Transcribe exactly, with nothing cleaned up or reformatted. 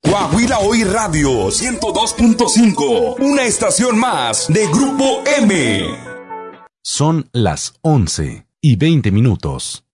Coahuila Hoy Radio ciento dos punto cinco, una estación más de Grupo M. Son las once y veinte minutos.